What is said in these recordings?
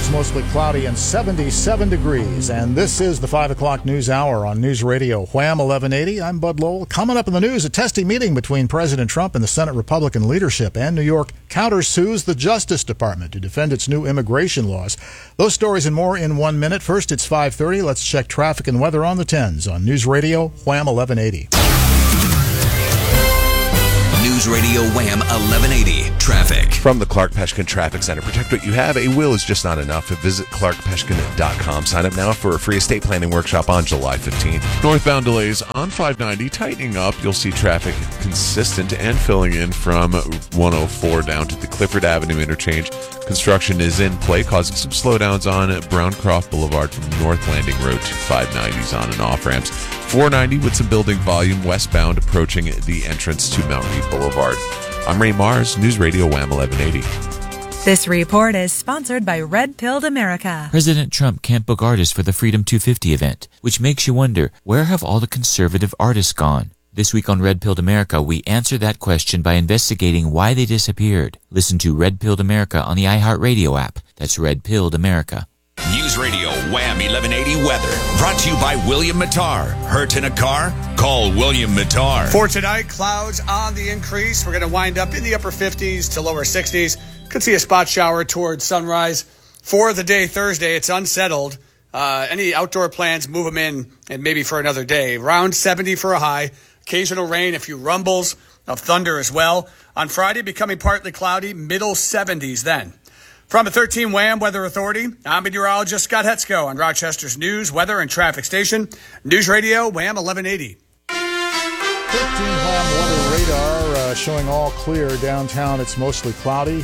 It's mostly cloudy and 77 degrees. And this is the 5 o'clock news hour on News Radio Wham 1180. I'm Bud Lowell. Coming up in the news, a testy meeting between President Trump and the Senate Republican leadership, and New York countersues the Justice Department to defend its new immigration laws. Those stories and more in 1 minute. First, it's 5:30. Let's check traffic and weather on the 10s on News Radio Wham 1180. News Radio Wham 1180 Traffic. From the Clark Peshkin Traffic Center. Protect what you have. A will is just not enough. Visit clarkpeshkin.com. Sign up now for a free estate planning workshop on July 15th. Northbound delays on 590 tightening up. You'll see traffic consistent and filling in from 104 down to the Clifford Avenue interchange. Construction is in play, causing some slowdowns on Browncroft Boulevard from North Landing Road to 590s on and off ramps. 490 with some building volume westbound approaching the entrance to Mount Reed Boulevard. I'm Ray Mars, News Radio Wham 1180. This report is sponsored by Red Pilled America. President Trump can't book artists for the Freedom 250 event, which makes you wonder, where have all the conservative artists gone? This week on Red Pilled America, we answer that question by investigating why they disappeared. Listen to Red Pilled America on the iHeartRadio app. That's Red Pilled America. News Radio Wham 1180 Weather. Brought to you by William Mattar. Hurt in a car? Call William Mattar. For tonight, clouds on the increase. We're going to wind up in the upper 50s to lower 60s. Could see a spot shower towards sunrise. For the day Thursday, it's unsettled. Any outdoor plans, move them in and maybe for another day. Around 70 for a high. Occasional rain, a few rumbles of thunder as well. On Friday, becoming partly cloudy, middle 70s then. From the 13 Wham Weather Authority, I'm meteorologist Scott Hetzko on Rochester's news, weather, and traffic station. News Radio Wham 1180. 13 Wham weather radar showing all clear downtown. It's mostly cloudy,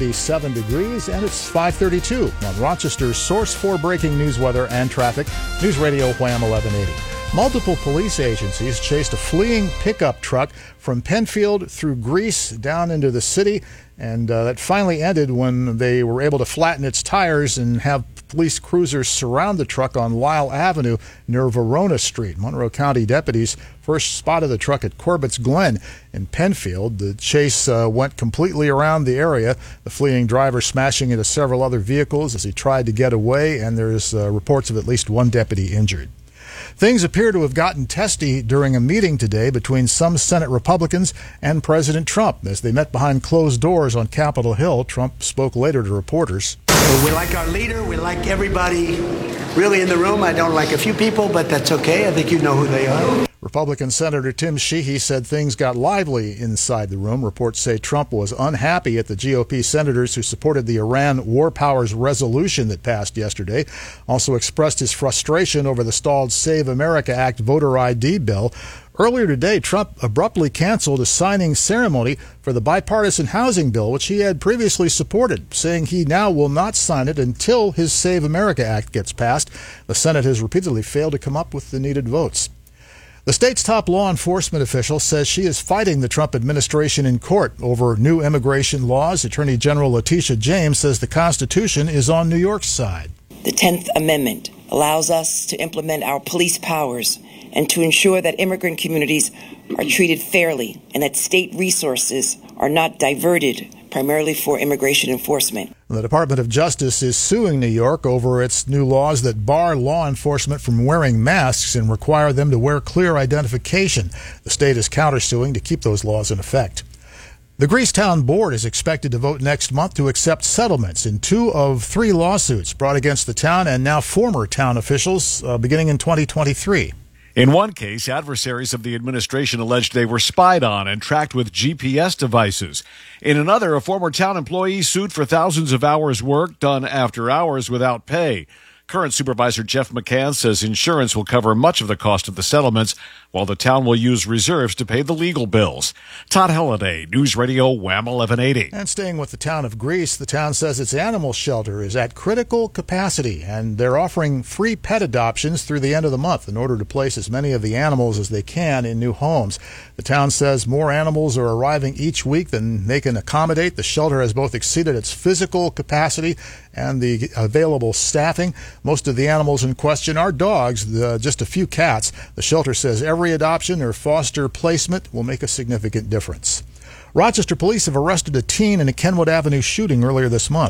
77 degrees, and it's 5:32 on Rochester's source for breaking news, weather, and traffic. News Radio Wham 1180. Multiple police agencies chased a fleeing pickup truck from Penfield through Greece down into the city, and that finally ended when they were able to flatten its tires and have police cruisers surround the truck on Lyle Avenue near Verona Street. Monroe County deputies first spotted the truck at Corbett's Glen in Penfield. The chase went completely around the area, the fleeing driver smashing into several other vehicles as he tried to get away, and there's reports of at least one deputy injured. Things appear to have gotten testy during a meeting today between some Senate Republicans and President Trump. As they met behind closed doors on Capitol Hill, Trump spoke later to reporters. We like our leader. We like everybody really in the room. I don't like a few people, but that's okay. I think you know who they are. Republican Senator Tim Sheehy said things got lively inside the room. Reports say Trump was unhappy at the GOP senators who supported the Iran War Powers resolution that passed yesterday. Also expressed his frustration over the stalled Save America Act voter ID bill. Earlier today, Trump abruptly canceled a signing ceremony for the bipartisan housing bill, which he had previously supported, saying he now will not sign it until his Save America Act gets passed. The Senate has repeatedly failed to come up with the needed votes. The state's top law enforcement official says she is fighting the Trump administration in court over new immigration laws. Attorney General Letitia James says the Constitution is on New York's side. The 10th Amendment allows us to implement our police powers and to ensure that immigrant communities are treated fairly and that state resources are not diverted primarily for immigration enforcement. The Department of Justice is suing New York over its new laws that bar law enforcement from wearing masks and require them to wear clear identification. The state is countersuing to keep those laws in effect. The Greecetown Board is expected to vote next month to accept settlements in 2 of 3 lawsuits brought against the town and now former town officials beginning in 2023. In one case, adversaries of the administration alleged they were spied on and tracked with GPS devices. In another, a former town employee sued for thousands of hours work done after hours without pay. Current Supervisor Jeff McCann says insurance will cover much of the cost of the settlements, while the town will use reserves to pay the legal bills. Todd Halliday, News Radio Wham 1180. And staying with the town of Greece, the town says its animal shelter is at critical capacity, and they're offering free pet adoptions through the end of the month in order to place as many of the animals as they can in new homes. The town says more animals are arriving each week than they can accommodate. The shelter has both exceeded its physical capacity and the available staffing. Most of the animals in question are dogs, just a few cats. The shelter says every adoption or foster placement will make a significant difference. Rochester police have arrested a teen in a Kenwood Avenue shooting earlier this month.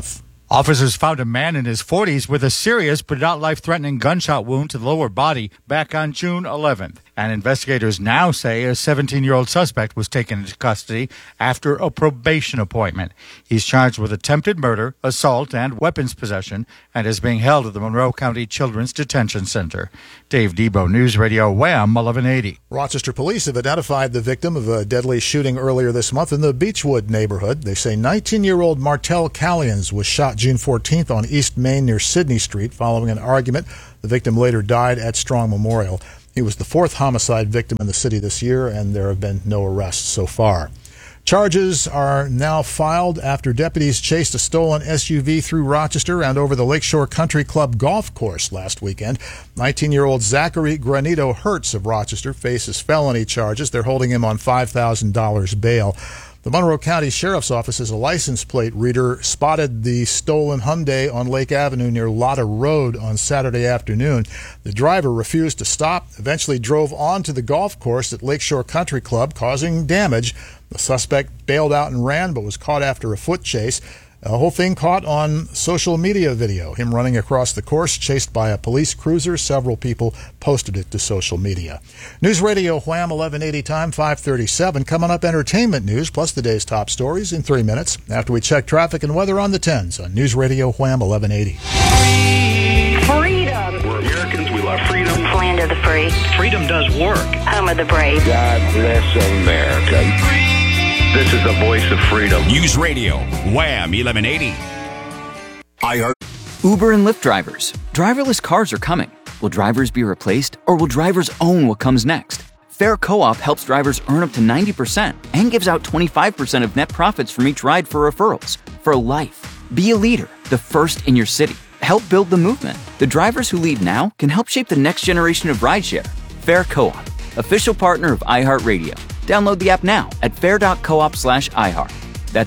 Officers found a man in his 40s with a serious but not life-threatening gunshot wound to the lower body back on June 11th. And investigators now say a 17-year-old suspect was taken into custody after a probation appointment. He's charged with attempted murder, assault, and weapons possession, and is being held at the Monroe County Children's Detention Center. Dave Debo, News Radio Wham 1180. Rochester police have identified the victim of a deadly shooting earlier this month in the Beechwood neighborhood. They say 19-year-old Martell Callions was shot June 14th on East Main near Sydney Street following an argument. The victim later died at Strong Memorial. He was the fourth homicide victim in the city this year, and there have been no arrests so far. Charges are now filed after deputies chased a stolen SUV through Rochester and over the Lakeshore Country Club golf course last weekend. 19-year-old Zachary Granito Hertz of Rochester faces felony charges. They're holding him on $5,000 bail. The Monroe County Sheriff's Office says a license plate reader spotted the stolen Hyundai on Lake Avenue near Lotta Road on Saturday afternoon. The driver refused to stop, eventually drove onto the golf course at Lakeshore Country Club, causing damage. The suspect bailed out and ran, but was caught after a foot chase. The whole thing caught on social media video, him running across the course, chased by a police cruiser. Several people posted it to social media. News Radio Wham 1180 time, 5:37. Coming up, entertainment news, plus the day's top stories in 3 minutes after we check traffic and weather on the 10s on News Radio Wham 1180. Freedom. We're Americans. We love freedom. Land of the free. Freedom does work. Home of the brave. God bless America. This is the voice of freedom. News Radio, Wham 1180. Uber and Lyft drivers. Driverless cars are coming. Will drivers be replaced, or will drivers own what comes next? Fair Co-op helps drivers earn up to 90% and gives out 25% of net profits from each ride for referrals. For life. Be a leader, the first in your city. Help build the movement. The drivers who lead now can help shape the next generation of rideshare. Fair Co-op, official partner of iHeartRadio. Download the app now at fair.coop/iHeart. That's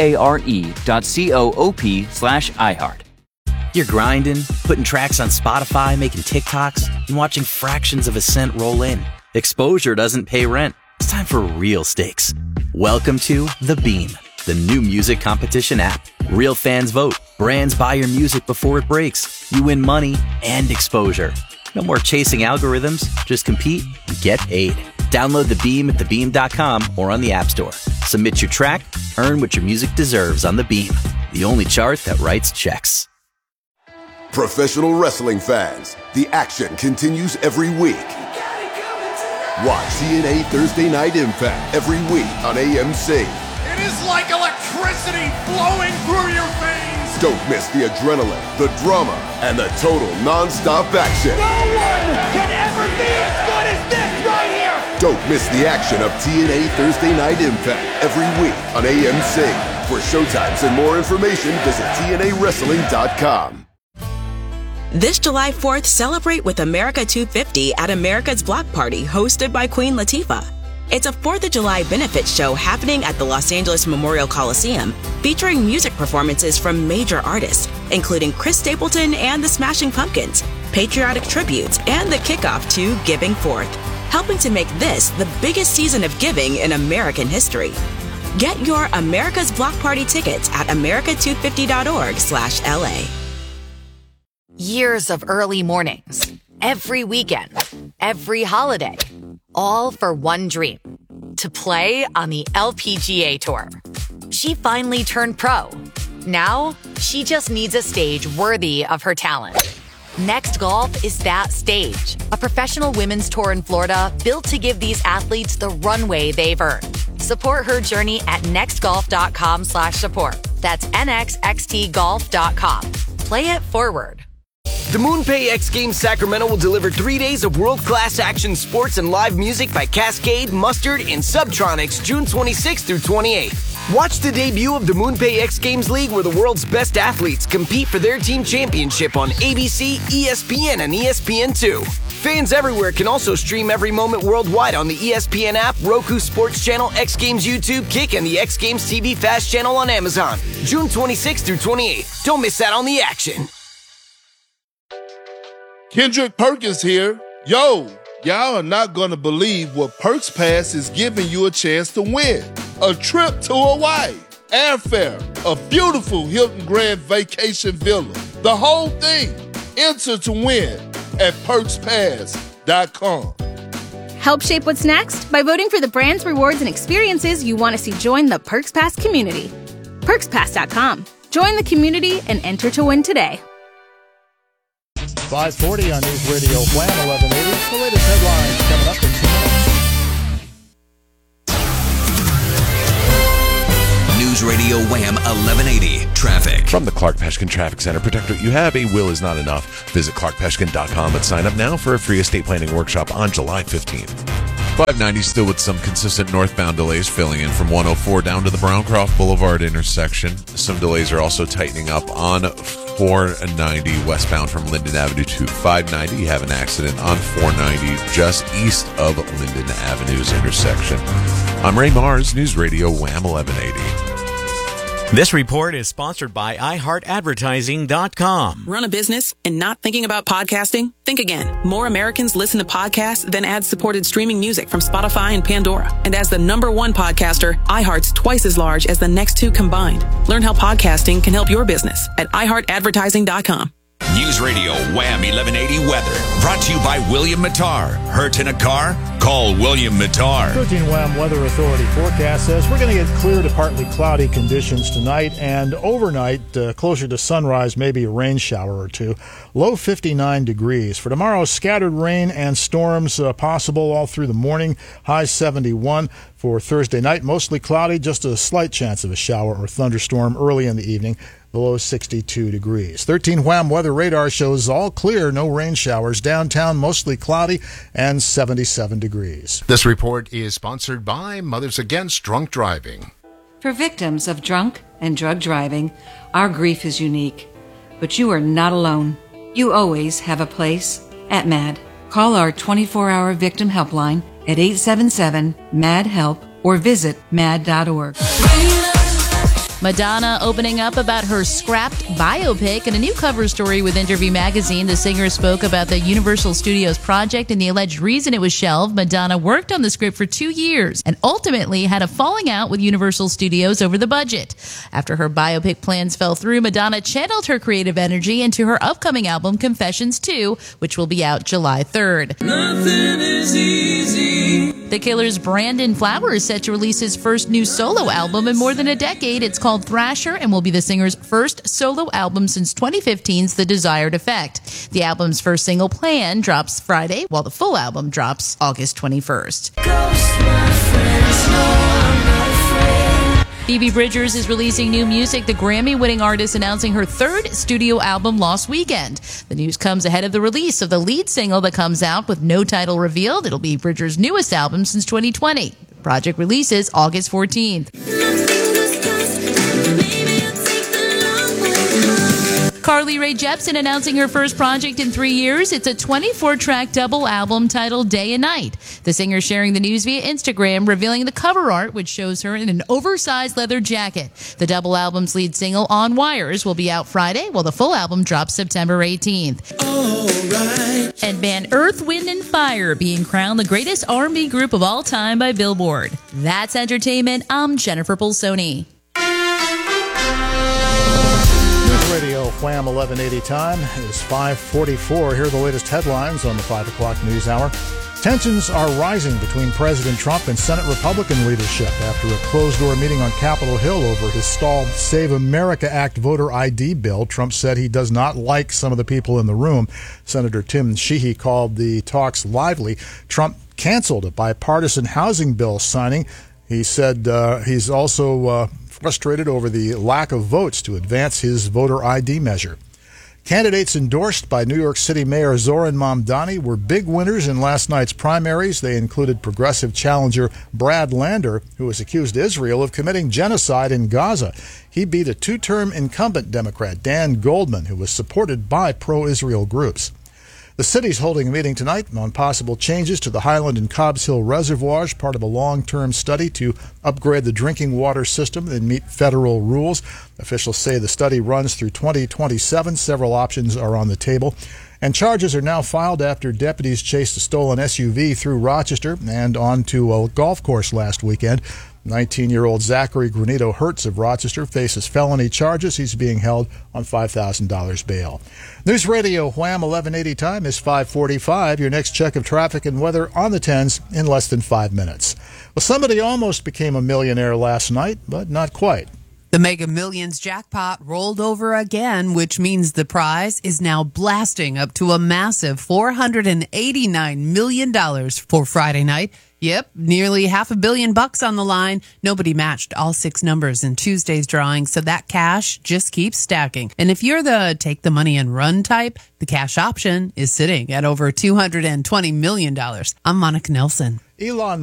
FARE.coop/iHeart. You're grinding, putting tracks on Spotify, making TikToks, and watching fractions of a cent roll in. Exposure doesn't pay rent. It's time for real stakes. Welcome to The Beam, the new music competition app. Real fans vote. Brands buy your music before it breaks. You win money and exposure. No more chasing algorithms. Just compete and get paid. Download The Beam at thebeam.com or on the App Store. Submit your track, earn what your music deserves on The Beam, the only chart that writes checks. Professional wrestling fans, the action continues every week. Watch TNA Thursday Night Impact every week on AMC. It is like electricity flowing through your veins. Don't miss the adrenaline, the drama, and the total non-stop action. No one can ever be as good as this right here. Don't miss the action of TNA Thursday Night Impact every week on AMC. For showtimes and more information, visit TNAWrestling.com. This July 4th, celebrate with America 250 at America's Block Party, hosted by Queen Latifah. It's a 4th of July benefit show happening at the Los Angeles Memorial Coliseum, featuring music performances from major artists, including Chris Stapleton and the Smashing Pumpkins, patriotic tributes, and the kickoff to Giving Forth, helping to make this the biggest season of giving in American history. Get your America's Block Party tickets at america250.org/LA. Years of early mornings, every weekend, every holiday, all for one dream, to play on the LPGA Tour. She finally turned pro. Now, she just needs a stage worthy of her talent. Next Golf is that stage, a professional women's tour in Florida built to give these athletes the runway they've earned. Support her journey at nextgolf.com/support. That's nxxtgolf.com. Play it forward. The MoonPay X Games Sacramento will deliver 3 days of world-class action sports and live music by Cascade, Mustard, and Subtronics June 26th through 28th. Watch the debut of the MoonPay X Games League, where the world's best athletes compete for their team championship on ABC, ESPN, and ESPN2. Fans everywhere can also stream every moment worldwide on the ESPN app, Roku Sports Channel, X Games YouTube, Kick, and the X Games TV Fast channel on Amazon. June 26th through 28th. Don't miss out on the action. Kendrick Perkins here. Yo, y'all are not gonna believe what Perks Pass is giving you a chance to win. A trip to Hawaii. airfare, a beautiful Hilton Grand Vacation Villa. The whole thing. Enter to win at PerksPass.com. Help shape what's next by voting for the brands, rewards, and experiences you want to see join the Perks Pass community. PerksPass.com. Join the community and enter to win today. 540 on News Radio Wham 1180. The latest headlines coming up in 2 minutes. News Radio Wham 1180 Traffic. From the Clark Peshkin Traffic Center, protect what you have. A will is not enough. Visit ClarkPeshkin.com and sign up now for a free estate planning workshop on July 15th. 590 still with some consistent northbound delays filling in from 104 down to the Browncroft Boulevard intersection. Some delays are also tightening up on 490 westbound from Linden Avenue to 590. You have an accident on 490 just east of Linden Avenue's intersection. I'm Ray Mars, News Radio Wham 1180. This report is sponsored by iHeartAdvertising.com. Run a business and not thinking about podcasting? Think again. More Americans listen to podcasts than ad-supported streaming music from Spotify and Pandora. And as the #1 podcaster, iHeart's twice as large as the next two combined. Learn how podcasting can help your business at iHeartAdvertising.com. News Radio Wham 1180 Weather. Brought to you by William Mattar. Hurt in a car? Call William Mattar. 13 Wham Weather Authority forecast says we're going to get clear to partly cloudy conditions tonight, and overnight, closer to sunrise, maybe a rain shower or two. Low 59 degrees. For tomorrow, scattered rain and storms possible all through the morning. High 71. For Thursday night, mostly cloudy, just a slight chance of a shower or thunderstorm early in the evening. Below 62 degrees. 13 Wham Weather Radar shows all clear, no rain showers. Downtown, mostly cloudy and 77 degrees. This report is sponsored by Mothers Against Drunk Driving. For victims of drunk and drug driving, our grief is unique. But you are not alone. You always have a place at MAD. Call our 24-hour victim helpline at 877-MAD-HELP or visit mad.org. Madonna opening up about her scrapped biopic. In a new cover story with Interview Magazine, the singer spoke about the Universal Studios project and the alleged reason it was shelved. Madonna worked on the script for 2 years and ultimately had a falling out with Universal Studios over the budget. After her biopic plans fell through, Madonna channeled her creative energy into her upcoming album Confessions 2, which will be out July 3rd. Nothing is easy. The Killer's Brandon Flowers is set to release his first new solo album in more than a decade. It's called Thrasher and will be the singer's first solo album since 2015's The Desired Effect. The album's first single, Plan, drops Friday, while the full album drops August 21st. Phoebe Bridgers is releasing new music, the Grammy-winning artist announcing her third studio album Lost Weekend. The news comes ahead of the release of the lead single that comes out with no title revealed. It'll be Bridgers' newest album since 2020. The project releases August 14th. Carly Rae Jepsen announcing her first project in 3 years. It's a 24-track double album titled Day and Night. The singer sharing the news via Instagram, revealing the cover art, which shows her in an oversized leather jacket. The double album's lead single, On Wires, will be out Friday, while the full album drops September 18th. Right. And band Earth, Wind, and Fire being crowned the greatest R&B group of all time by Billboard. That's entertainment. I'm Jennifer Pulsoni. Radio Wham 1180 time is 5:44. Here are the latest headlines on the 5 o'clock news hour. Tensions are rising between President Trump and Senate Republican leadership after a closed-door meeting on Capitol Hill over his stalled Save America Act voter ID bill. Trump said he does not like some of the people in the room. Senator Tim Sheehy called the talks lively. Trump canceled a bipartisan housing bill signing. He said he's also frustrated over the lack of votes to advance his voter ID measure. Candidates endorsed by New York City Mayor Zoran Mamdani were big winners in last night's primaries. They included progressive challenger Brad Lander, who has accused Israel of committing genocide in Gaza. He beat a two-term incumbent Democrat, Dan Goldman, who was supported by pro-Israel groups. The city's holding a meeting tonight on possible changes to the Highland and Cobbs Hill reservoirs, part of a long-term study to upgrade the drinking water system and meet federal rules. Officials say the study runs through 2027. Several options are on the table. And charges are now filed after deputies chased a stolen SUV through Rochester and onto a golf course last weekend. 19-year-old Zachary Granito Hertz of Rochester faces felony charges. He's being held on $5,000 bail. News Radio Wham 1180 time is 5:45. Your next check of traffic and weather on the 10s in less than 5 minutes. Well, somebody almost became a millionaire last night, but not quite. The Mega Millions jackpot rolled over again, which means the prize is now blasting up to a massive $489 million for Friday night. Yep, nearly $500 million on the line. Nobody matched all 6 numbers in Tuesday's drawing, so that cash just keeps stacking. And if you're the take the money and run type, the cash option is sitting at over $220 million. I'm Monica Nelson. Elon